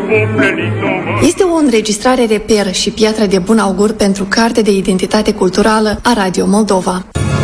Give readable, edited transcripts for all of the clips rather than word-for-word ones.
Este o înregistrare reper și piatră de bun augur pentru Cartea de Identitate Culturală a Radio Moldova.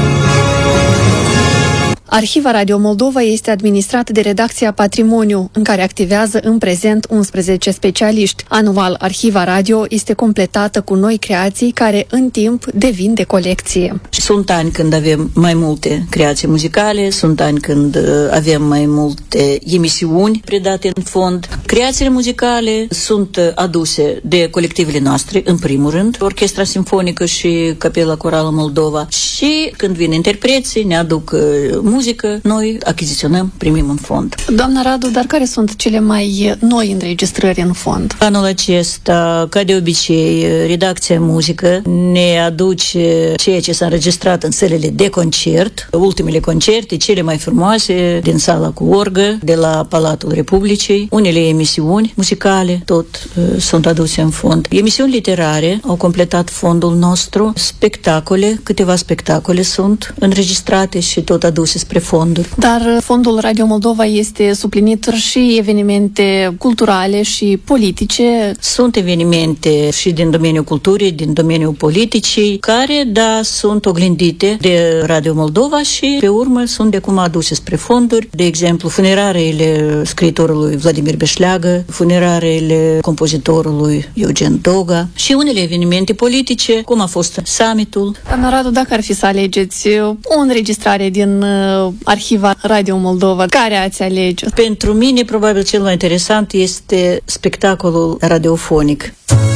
Arhiva Radio Moldova este administrată de redacția Patrimoniu, în care activează în prezent 11 specialiști. Anual, Arhiva Radio este completată cu noi creații care, în timp, devin de colecție. Sunt ani când avem mai multe creații muzicale, sunt ani când avem mai multe emisiuni predate în fond. Creațiile muzicale sunt aduse de colectivele noastre, în primul rând, Orchestra Simfonică și Capela Corală Moldova. Și când vin interpreții, ne aduc muzică, noi achiziționăm, primim în fond. Doamna Radu, dar care sunt cele mai noi înregistrări în fond? Anul acesta, ca de obicei, redacția muzică ne aduce ceea ce s-a înregistrat în sălile de concert, ultimele concerte, cele mai frumoase, din sala cu orgă, de la Palatul Republicii. Unele emisiuni muzicale tot sunt aduse în fond. Emisiuni literare au completat fondul nostru, spectacole, câteva spectacole sunt înregistrate și tot aduse spre fonduri. Dar fondul Radio Moldova este suplinit și evenimente culturale și politice. Sunt evenimente și din domeniul culturii, din domeniul politicii, care, da, sunt oglindite de Radio Moldova și pe urmă sunt de cum aduse spre fonduri. De exemplu, funerariile scriitorului Vladimir Beșleagă, funerariile compozitorului Eugen Doga și unele evenimente politice, cum a fost summitul. Doamna Radu, dacă ar fi să alegeți o înregistrare din Arhiva Radio Moldova, care ați alege? Pentru mine, probabil, cel mai interesant este spectacolul radiofonic.